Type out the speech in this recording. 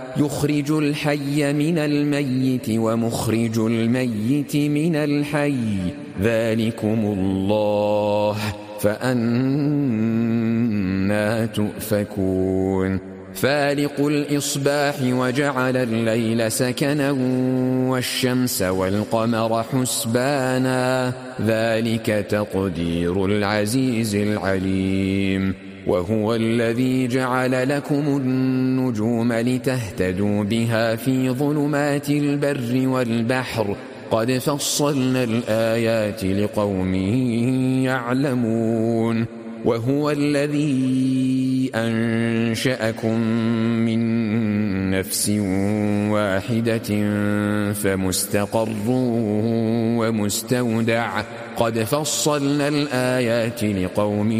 يخرج الحي من الميت ومخرج الميت من الحي ذلكم الله فأنى تؤفكون فالق الإصباح وجعل الليل سكنا والشمس والقمر حسبانا ذلك تقدير العزيز العليم وهو الذي جعل لكم النجوم لتهتدوا بها في ظلمات البر والبحر قد فصلنا الآيات لقوم يعلمون وهو الذي أنشأكم من نفس واحدة فمستقر ومستودع قد فصلنا الآيات لقوم